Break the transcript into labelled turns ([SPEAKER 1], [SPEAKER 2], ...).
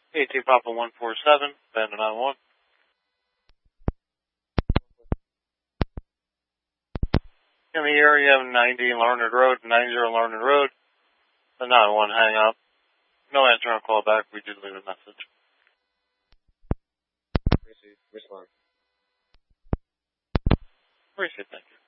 [SPEAKER 1] AT Papa 147, Bandit 91. In the area of 90 Larned Road, 90 Larned Road, the 91 hang up. No answer on call back, we did leave a message.
[SPEAKER 2] Respond.
[SPEAKER 1] Appreciate it, thank you.